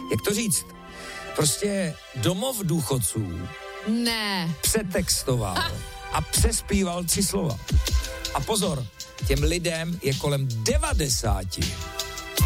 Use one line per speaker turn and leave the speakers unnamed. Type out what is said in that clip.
jak to říct, prostě domov důchodců přetextoval a přespíval 3 slova. A pozor, těm lidem je kolem 90.